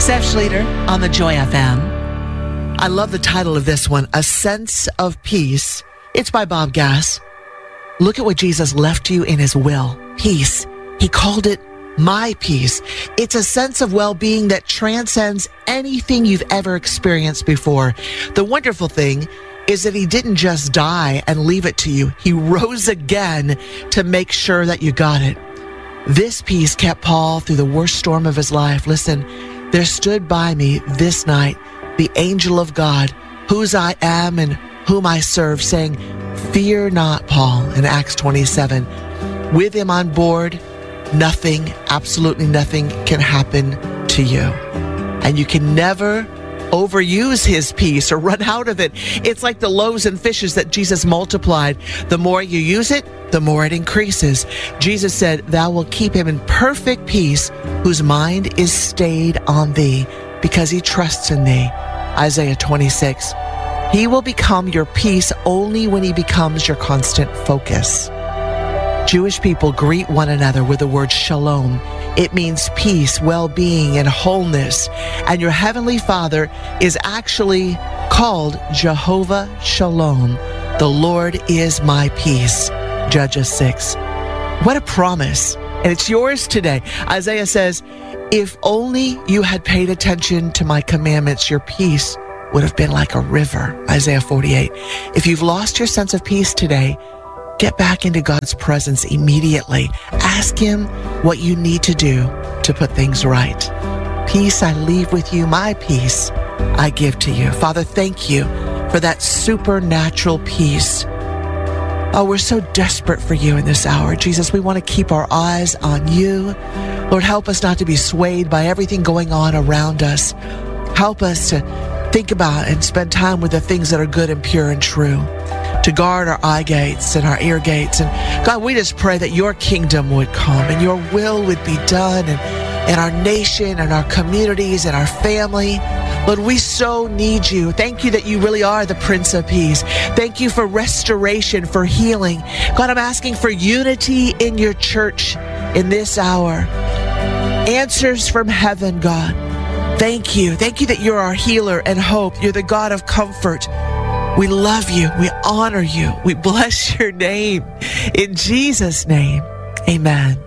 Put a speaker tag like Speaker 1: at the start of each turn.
Speaker 1: Steph Schleter on the Joy FM. I love the title of this one, A Sense of Peace. It's by Bob Gass. Look at what Jesus left you in his will. Peace. He called it my peace. It's a sense of well-being that transcends anything you've ever experienced before. The wonderful thing is that he didn't just die and leave it to you. He rose again to make sure that you got it. This peace kept Paul through the worst storm of his life. Listen, there stood by me this night the angel of God, whose I am and whom I serve, saying, "Fear not, Paul," in Acts 27. With him on board, nothing, absolutely nothing can happen to you. And you can never overuse his peace or run out of it. It's like the loaves and fishes that Jesus multiplied. The more you use it, the more it increases. Jesus said, "Thou wilt keep him in perfect peace, whose mind is stayed on thee, because he trusts in thee." Isaiah 26. He will become your peace only when he becomes your constant focus. Jewish people greet one another with the word shalom. It means peace, well-being, and wholeness. And your heavenly Father is actually called Jehovah Shalom. The Lord is my peace. Judges 6. What a promise. And it's yours today. Isaiah says, "If only you had paid attention to my commandments, your peace would have been like a river." Isaiah 48. If you've lost your sense of peace today, get back into God's presence immediately. Ask him what you need to do to put things right. Peace I leave with you, my peace I give to you. Father, thank you for that supernatural peace. Oh, we're so desperate for you in this hour. Jesus, we want to keep our eyes on you. Lord, help us not to be swayed by everything going on around us. Help us to think about and spend time with the things that are good and pure and true, to guard our eye gates and our ear gates. And God, we just pray that your kingdom would come and your will would be done in our nation and our communities and our family. Lord, we so need you. Thank you that you really are the Prince of Peace. Thank you for restoration, for healing. God, I'm asking for unity in your church in this hour. Answers from heaven, God. Thank you. Thank you that you're our healer and hope. You're the God of comfort. We love you. We honor you. We bless your name. In Jesus' name, amen.